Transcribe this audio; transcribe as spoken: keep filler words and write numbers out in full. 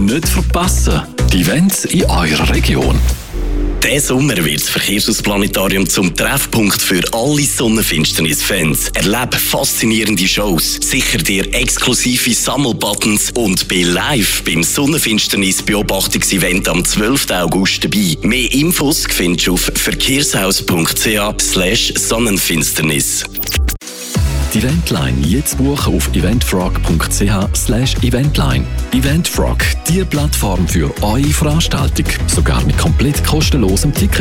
nicht verpassen. Die Events in eurer Region. Diesen Sommer wird das Verkehrshausplanetarium zum Treffpunkt für alle Sonnenfinsternis-Fans. Erlebe faszinierende Shows, sicher dir exklusive Sammelbuttons und bin live beim Sonnenfinsternis-Beobachtungsevent am zwölften August dabei. Mehr Infos findest du auf verkehrshaus.ch slash Sonnenfinsternis. Die Eventline jetzt buchen auf eventfrog.ch slash eventline. Eventfrog, die Plattform für eure Veranstaltung, sogar mit komplett kostenlosem Ticket.